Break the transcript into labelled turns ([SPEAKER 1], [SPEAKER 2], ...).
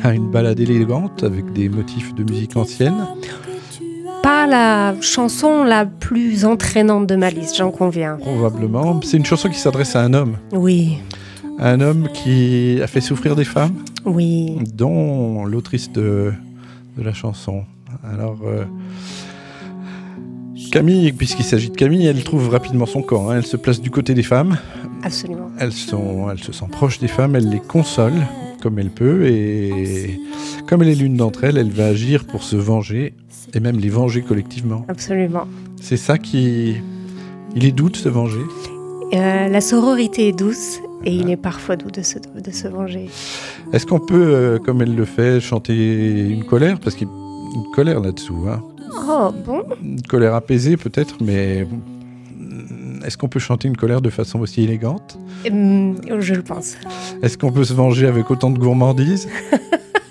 [SPEAKER 1] à une ballade élégante avec des motifs de musique ancienne.
[SPEAKER 2] Pas la chanson la plus entraînante de ma liste, j'en conviens.
[SPEAKER 1] Probablement. C'est une chanson qui s'adresse à un homme.
[SPEAKER 2] Oui.
[SPEAKER 1] Un homme qui a fait souffrir des femmes,
[SPEAKER 2] Oui.
[SPEAKER 1] dont l'autrice de la chanson. Alors, Camille, puisqu'il s'agit de Camille, elle trouve rapidement son camp. Elle se place du côté des femmes.
[SPEAKER 2] Absolument.
[SPEAKER 1] Elle se sent proche des femmes, elle les console comme elle peut. Et comme elle est l'une d'entre elles, elle va agir pour se venger et même les venger collectivement.
[SPEAKER 2] Absolument.
[SPEAKER 1] C'est ça qui... Il est doux de se venger.
[SPEAKER 2] La sororité est douce et il est parfois doux de se venger.
[SPEAKER 1] Est-ce qu'on peut, comme elle le fait, chanter une colère ? Parce qu'il y a une colère là-dessous.
[SPEAKER 2] Oh, bon ?
[SPEAKER 1] Une colère apaisée peut-être, mais est-ce qu'on peut chanter une colère de façon aussi élégante ?
[SPEAKER 2] Je le pense.
[SPEAKER 1] Est-ce qu'on peut se venger avec autant de gourmandise ?